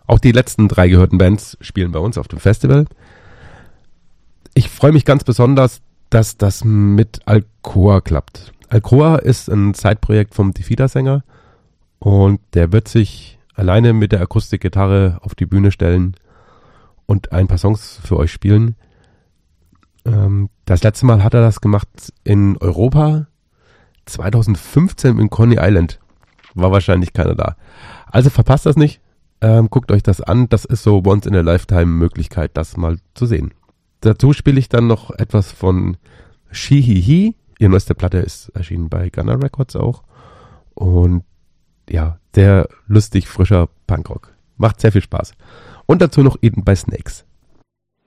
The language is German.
Auch die letzten 3 gehörten Bands spielen bei uns auf dem Festival. Ich freue mich ganz besonders, dass das mit Alcoa klappt. Alcoa ist ein Zeitprojekt vom Defida-Sänger und der wird sich alleine mit der Akustikgitarre auf die Bühne stellen und ein paar Songs für euch spielen. Das letzte Mal hat er das gemacht in Europa, 2015 in Coney Island. War wahrscheinlich keiner da. Also verpasst das nicht. Guckt euch das an. Das ist so Once-in-a-Lifetime-Möglichkeit, das mal zu sehen. Dazu spiele ich dann noch etwas von Shihihi. Ihre neueste Platte ist erschienen bei Gunner Records auch. Und ja, sehr lustig, frischer Punkrock. Macht sehr viel Spaß. Und dazu noch Eaten by Snakes.